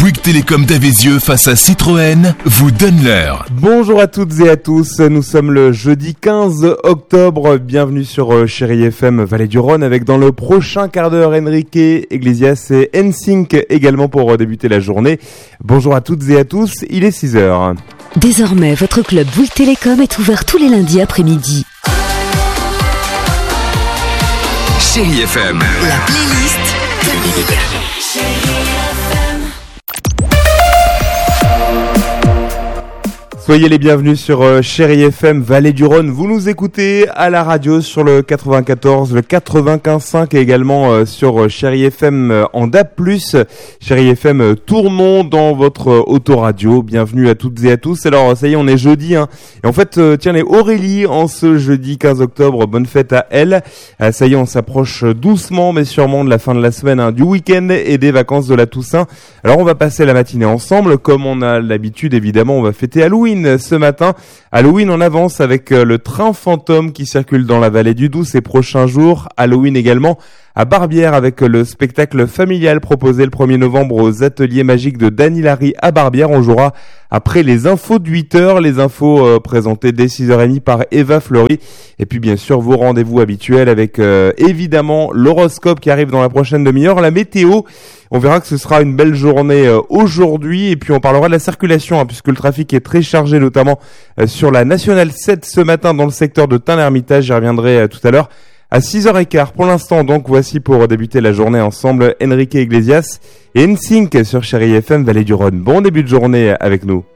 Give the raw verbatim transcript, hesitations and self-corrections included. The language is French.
Bouygues Télécom d'Avézieux face à Citroën vous donne l'heure. Bonjour à toutes et à tous, nous sommes le jeudi quinze octobre, bienvenue sur Chérie F M Vallée du Rhône avec dans le prochain quart d'heure Enrique Iglesias et N Sync également pour débuter la journée. Bonjour à toutes et à tous, il est six heures. Désormais, votre club Bouygues Télécom est ouvert tous les lundis après-midi. Chérie F M, la playlist de Soyez les bienvenus sur euh, Chérie F M Vallée du Rhône. Vous nous écoutez à la radio sur le quatre-vingt-quatorze, le quatre-vingt-quinze virgule cinq et également euh, sur euh, Chérie F M euh, en D A B plus. Chérie F M, euh, tournons dans votre euh, autoradio. Bienvenue à toutes et à tous. Alors ça y est, on est jeudi. Hein. Et en fait, euh, tiens, les Aurélie en ce jeudi quinze octobre. Bonne fête à elle. Euh, ça y est, on s'approche doucement mais sûrement de la fin de la semaine, hein, du week-end et des vacances de la Toussaint. Alors on va passer la matinée ensemble. Comme on a l'habitude, évidemment, on va fêter Halloween. Ce matin, Halloween en avance avec le train fantôme qui circule dans la vallée du Doubs ces prochains jours. Halloween également à Barbière avec le spectacle familial proposé le premier novembre aux ateliers magiques de Dany Larry à Barbière. On jouera après les infos de huit heures, les infos euh, présentées dès six heures trente par Eva Fleury. Et puis bien sûr vos rendez-vous habituels avec euh, évidemment l'horoscope qui arrive dans la prochaine demi-heure, la météo. On verra que ce sera une belle journée euh, aujourd'hui et puis on parlera de la circulation hein, puisque le trafic est très chargé notamment euh, sur la Nationale sept ce matin dans le secteur de Tain-l'Hermitage. J'y reviendrai euh, tout à l'heure à six heures quinze. Pour l'instant donc voici pour débuter la journée ensemble Enrique Iglesias et N Sync sur Chérie F M Vallée du Rhône. Bon début de journée avec nous.